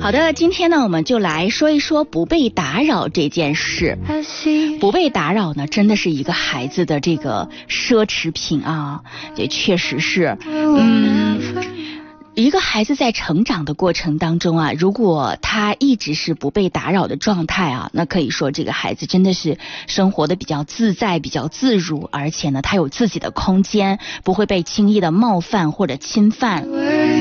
好的，今天呢，我们就来说一说不被打扰这件事。不被打扰呢，真的是一个孩子的这个奢侈品啊，这确实是，一个孩子在成长的过程当中啊，如果他一直是不被打扰的状态啊，那可以说这个孩子真的是生活的比较自在、比较自如，而且呢，他有自己的空间，不会被轻易的冒犯或者侵犯。